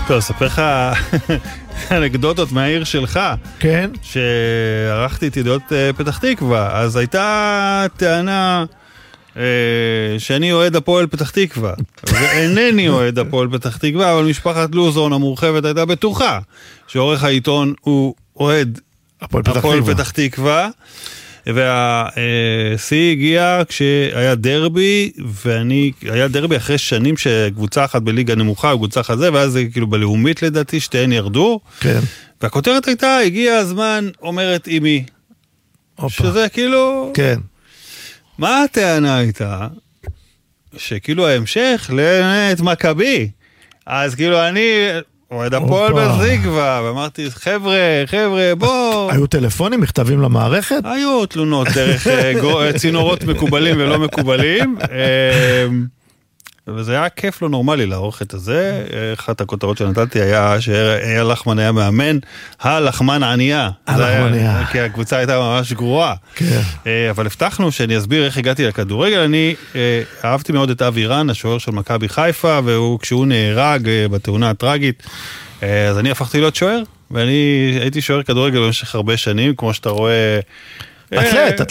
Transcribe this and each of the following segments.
טוב, אספר לך אנקדוטות מהעיר שלך. כן. שערכתי את ידיעות פתח תקווה, אז הייתה טענה שאני אוהד הפועל פתח תקווה, ואינני אוהד הפועל פתח תקווה, אבל משפחת לוזון המורחבת הייתה בטוחה שעורך העיתון הוא אוהד הפועל פתח תקווה, והשיא הגיע כשהיה דרבי, היה דרבי אחרי שנים שקבוצה אחת בליגה נמוכה וקבוצה אחת זה, ואז זה כאילו בלאומית לדעתי שתיהן ירדו, כן. והכותרת הייתה, הגיע הזמן, אומרת אמי, שזה כאילו... כן. מה הטענה הייתה? שכאילו ההמשך לנט מכבי, אז כאילו אני... אוהד הפועל פתח תקווה, ואמרתי, חבר'ה, בוא. היו טלפונים, מכתבים למערכת? היו תלונות דרך צינורות מקובלים ולא מקובלים, וזה היה כיף לא נורמלי לערוך את הזה. אחת הכותרות שנתתי היה שהיה לחמן היה מאמן, הלחמן ענייה. כי הקבוצה הייתה ממש גרועה. אבל הבטחנו שאני אסביר איך הגעתי לכדורגל. אני אהבתי מאוד את אבי רן, השוער של מכבי חיפה, וכשהוא נהרג בתאונה הטרגית, אז אני הפכתי להיות שוער, ואני הייתי שוער כדורגל במשך הרבה שנים, כמו שאתה רואה... אתלט,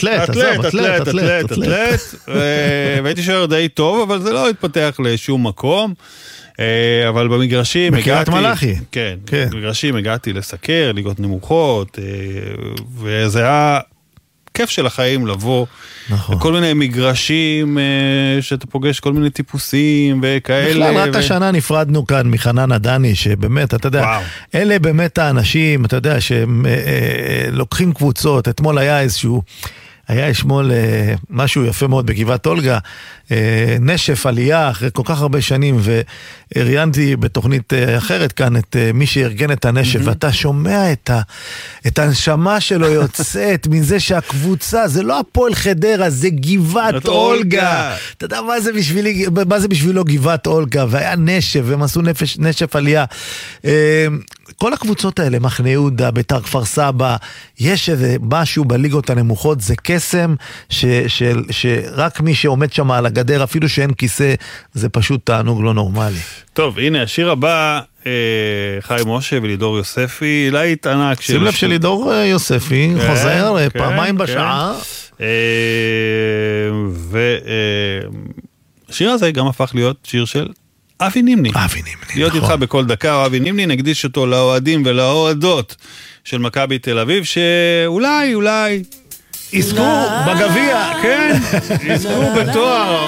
והייתי שוער די טוב, אבל זה לא התפתח לשום מקום, אבל במגרשים בקריית מלאכי. כן, במגרשים הגעתי לסקר, ליגות נמוכות, וזה היה כיף של החיים לבוא לכל מיני מגרשים שאתה פוגש כל מיני טיפוסים וכאלה. בכלל, רק השנה נפרדנו כאן מחנן עדני, שבאמת, אתה יודע, אלה באמת האנשים, אתה יודע, שהם לוקחים קבוצות. אתמול היה אתמול משהו יפה מאוד בגבעת אולגה, נשף עלייה אחרי כל כך הרבה שנים, והריינתי בתוכנית אחרת כאן את מי שארגן את הנשף, ואתה שומע את הנשמה שלו יוצאת מזה שהקבוצה, זה לא הפועל חדרה, זה גבעת אולגה. אתה יודע מה זה בשבילו גבעת אולגה, והיה נשף, והם עשו נשף עלייה. כל הקבוצות האלה, מחנה יהודה, ביתר כפר סבא, יש איזה משהו בליגות הנמוכות, זה קסם שרק מי שעומד שם על הגדר, אפילו שאין כיסא, זה פשוט תענוג לא נורמלי. טוב, הנה, השיר הבא, חיים משה ולידור יוספי, להיט ענק. שים לב שלידור יוספי חוזר פעמיים בשעה. והשיר הזה גם הפך להיות שיר של אבי נימני. להיות איתך בכל דקה, אבי נימני, נקדיש אותו לאוהדים ולאוהדות של מכבי תל אביב, שאולי יזכו בגביע, כן, יזכו בתואר.